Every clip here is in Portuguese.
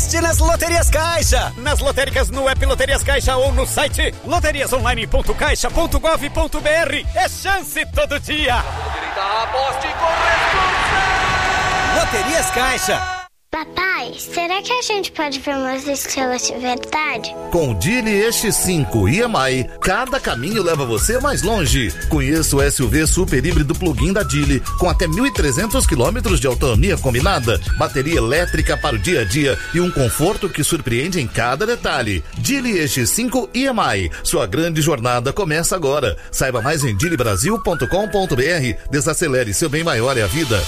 Aposte nas Loterias Caixa. Nas lotéricas no app Loterias Caixa ou no site loteriasonline.caixa.gov.br. É chance todo dia. Aposte com responsabilidade. Loterias Caixa. Papai, será que a gente pode ver umas estrelas de verdade? Com o Geely X5 EMI, cada caminho leva você mais longe. Conheça o SUV super híbrido plug-in da Geely, com até 1.300 km de autonomia combinada, bateria elétrica para o dia a dia e um conforto que surpreende em cada detalhe. Geely X5 EMI, sua grande jornada começa agora. Saiba mais em geelybrasil.com.br. Desacelere, seu bem maior é a vida.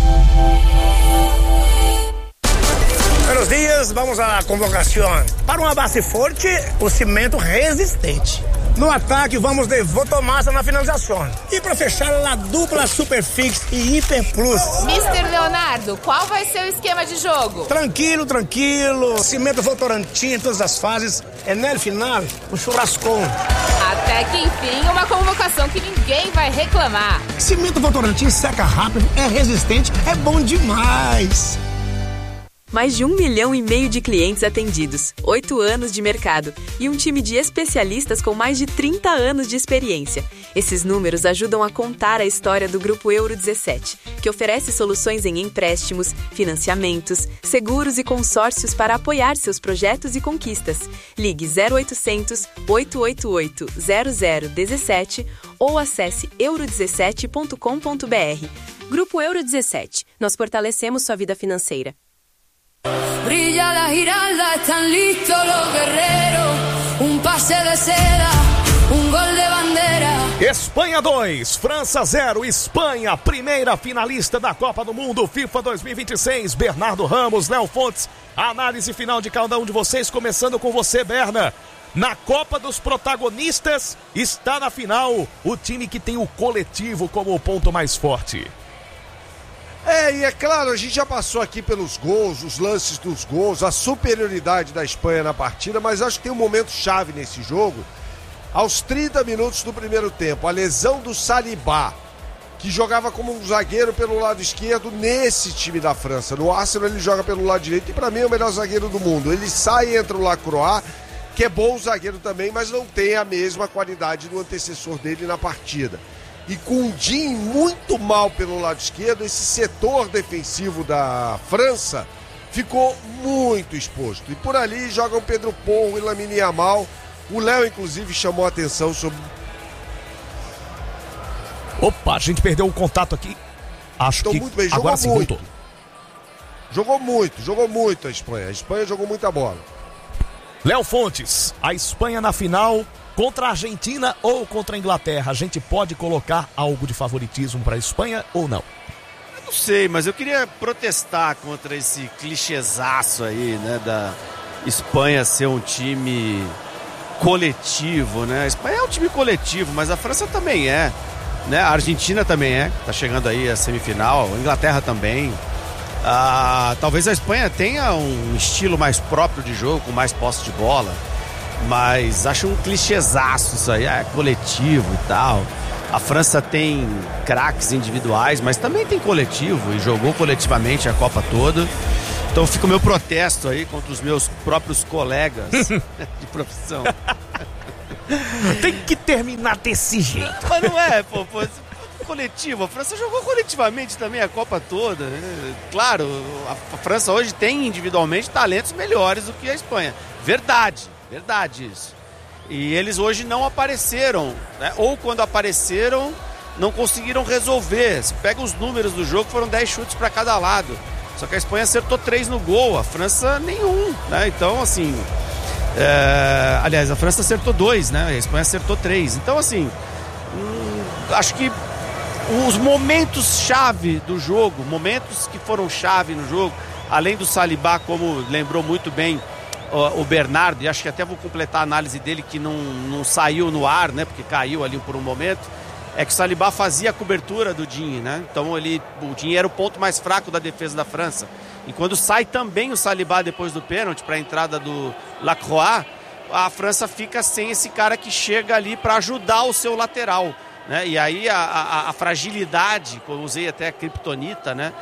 Buenos dias, vamos à convocação. Para uma base forte, o cimento resistente. No ataque, vamos de Votomassa na finalização. E para fechar, a dupla Superfix e Hiper Plus. Mr. Leonardo, qual vai ser o esquema de jogo? Tranquilo. Cimento Votorantim em todas as fases. É no final, o churrascão. Até que enfim, uma convocação que ninguém vai reclamar. Cimento Votorantim seca rápido, é resistente, é bom demais. Mais de 1,5 milhão de clientes atendidos, 8 anos de mercado e um time de especialistas com mais de 30 anos de experiência. Esses números ajudam a contar a história do Grupo Euro 17, que oferece soluções em empréstimos, financiamentos, seguros e consórcios para apoiar seus projetos e conquistas. Ligue 0800 888 0017 ou acesse euro17.com.br. Grupo Euro 17. Nós fortalecemos sua vida financeira. Brilla la giralda, están listos los guerreros. Pase de seda, gol de bandeira. Espanha 2, França 0. Espanha, primeira finalista da Copa do Mundo FIFA 2026. Bernardo Ramos, Léo Fontes. A análise final de cada um de vocês, começando com você, Berna. Na Copa dos Protagonistas, está na final o time que tem o coletivo como o ponto mais forte. E é claro, a gente já passou aqui pelos gols, os lances dos gols, a superioridade da Espanha na partida, mas acho que tem um momento chave nesse jogo. Aos 30 minutos do primeiro tempo, a lesão do Saliba, que jogava como um zagueiro pelo lado esquerdo nesse time da França. No Arsenal ele joga pelo lado direito e para mim é o melhor zagueiro do mundo. Ele sai e entra o Lacroix, que é bom zagueiro também, mas não tem a mesma qualidade do antecessor dele na partida. E com o Digne muito mal pelo lado esquerdo, esse setor defensivo da França ficou muito exposto. E por ali jogam Pedro Porro e Lamine Yamal. O Léo, inclusive, chamou a atenção sobre... Opa, a gente perdeu o contato aqui. Acho que muito bem, agora sim voltou. Jogou muito a Espanha. A Espanha jogou muita bola. Léo Fontes, a Espanha na final... Contra a Argentina ou contra a Inglaterra, a gente pode colocar algo de favoritismo para a Espanha ou não? Eu não sei, mas eu queria protestar contra esse clichêzaço aí, né, da Espanha ser um time coletivo, né? A Espanha é um time coletivo, mas a França também é, né? A Argentina também é, tá chegando aí a semifinal, a Inglaterra também. Talvez a Espanha tenha um estilo mais próprio de jogo, com mais posse de bola. Mas acho um clichêzaço isso aí, coletivo e tal. A França tem craques individuais, mas também tem coletivo e jogou coletivamente a Copa toda. Então fica o meu protesto aí contra os meus próprios colegas de profissão. Tem que terminar desse jeito. Mas não é, coletivo. A França jogou coletivamente também a Copa toda, né? Claro, a França hoje tem individualmente talentos melhores do que a Espanha. Verdade isso. E eles hoje não apareceram, né? Ou quando apareceram, não conseguiram resolver. Se pega os números do jogo, foram 10 chutes para cada lado. Só que a Espanha acertou 3 no gol, a França nenhum, né? Então, assim... Aliás, a França acertou 2, né? A Espanha acertou 3. Então, assim... acho que os momentos-chave do jogo, momentos que foram chave no jogo, além do Saliba, como lembrou muito bem o Bernardo, e acho que até vou completar a análise dele, que não saiu no ar, né, porque caiu ali por um momento, é que o Saliba fazia a cobertura do Digne, né? Então o Digne era o ponto mais fraco da defesa da França. E quando sai também o Saliba depois do pênalti para a entrada do Lacroix, a França fica sem esse cara que chega ali para ajudar o seu lateral, né? E aí a fragilidade, que eu usei até a criptonita, né?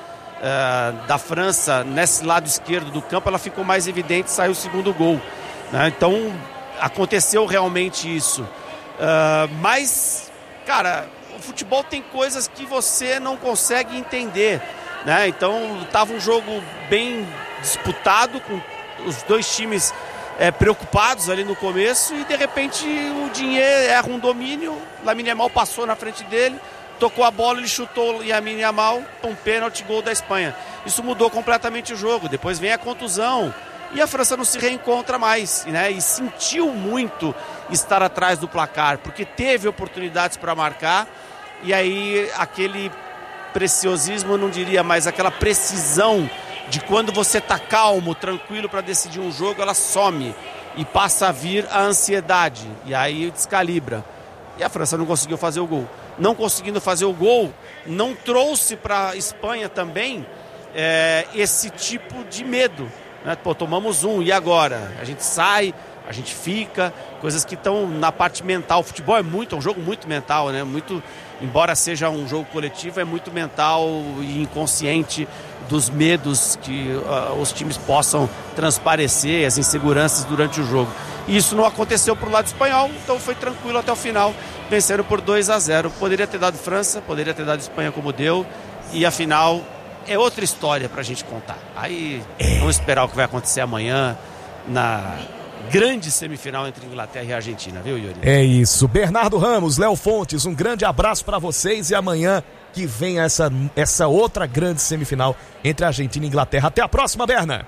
da França, nesse lado esquerdo do campo, ela ficou mais evidente, saiu o segundo gol, né? Então aconteceu realmente isso, mas, cara, o futebol tem coisas que você não consegue entender, né? Então estava um jogo bem disputado, com os dois times preocupados ali no começo, e de repente o Digne erra um domínio, Lamine Yamal passou na frente dele, tocou a bola, ele chutou Lamine Yamal, um pênalti, gol da Espanha. Isso mudou completamente o jogo. Depois vem a contusão e a França não se reencontra mais, né? E sentiu muito estar atrás do placar, porque teve oportunidades para marcar, e aí aquele preciosismo, eu não diria, mas aquela precisão de quando você tá calmo, tranquilo para decidir um jogo, ela some e passa a vir a ansiedade, e aí descalibra. E a França não conseguiu fazer o gol. Não conseguindo fazer o gol, não trouxe para a Espanha também esse tipo de medo, né? Pô, tomamos um, e agora? A gente sai, a gente fica, coisas que estão na parte mental. O futebol é um jogo muito mental, né? Muito, embora seja um jogo coletivo, é muito mental e inconsciente dos medos que os times possam transparecer, as inseguranças durante o jogo. E isso não aconteceu pro lado espanhol, então foi tranquilo até o final, venceram por 2-0. Poderia ter dado França, poderia ter dado Espanha como deu, e a final é outra história pra gente contar. Aí vamos esperar o que vai acontecer amanhã na grande semifinal entre Inglaterra e Argentina, viu, Yuri? É isso. Bernardo Ramos, Léo Fontes, um grande abraço pra vocês, e amanhã que vem essa outra grande semifinal entre Argentina e Inglaterra. Até a próxima, Berna!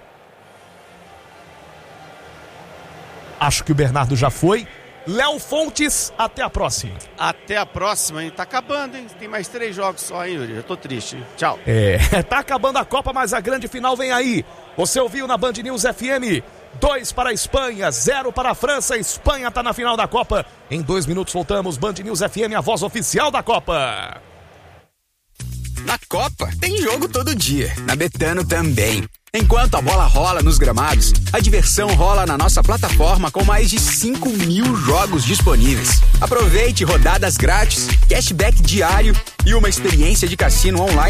Acho que o Bernardo já foi. Léo Fontes, até a próxima. Até a próxima, hein? Tá acabando, hein? Tem mais 3 jogos só, hein, Yuri? Eu tô triste, hein? Tchau. Tá acabando a Copa, mas a grande final vem aí. Você ouviu na Band News FM? 2 para a Espanha, 0 para a França. A Espanha tá na final da Copa. Em 2 minutos voltamos. Band News FM, a voz oficial da Copa. Na Copa, tem jogo todo dia. Na Betano também. Enquanto a bola rola nos gramados, a diversão rola na nossa plataforma com mais de 5.000 jogos disponíveis. Aproveite rodadas grátis, cashback diário e uma experiência de cassino online